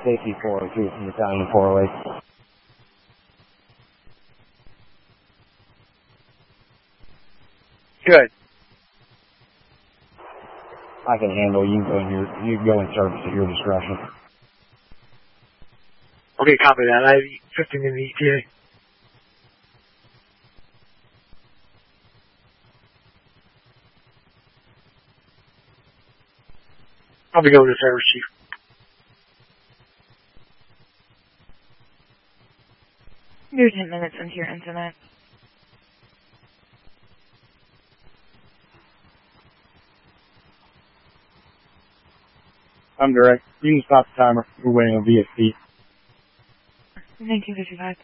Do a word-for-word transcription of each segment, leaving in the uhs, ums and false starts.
safety four oh two from Battalion four oh eight. Good. I can handle. You can go in your, you can go in service at your discretion. Okay, copy that. I have fifteen in the E T A. I'll be going to service, Chief. You're ten minutes into your incident. I'm direct. You can stop the timer. We're waiting on V S P. nineteen fifty-five.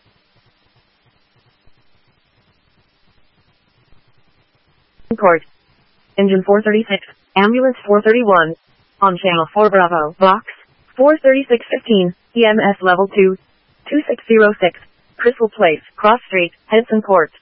Court. Engine four thirty-six. Ambulance four thirty-one. On channel four Bravo. Box. four thirty-six fifteen. E M S level two. two six zero six. Crystal Place. Cross Street. Henson Court.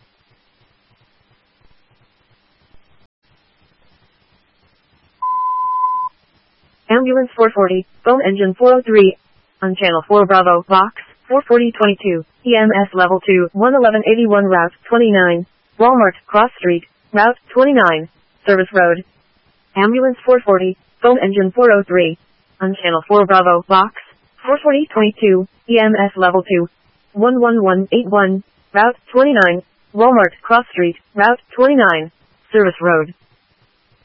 Ambulance four forty. Phone engine four oh three. On channel four Bravo. Box. four forty twenty-two. E M S level two. one eleven eighty-one route twenty-nine. Walmart. Cross Street. Route twenty-nine. Service Road. Ambulance four forty. Phone engine four oh three. On channel four Bravo. Box. four forty twenty-two. E M S level two. one one one eighty-one. Route twenty-nine. Walmart. Cross Street. Route twenty-nine. Service Road.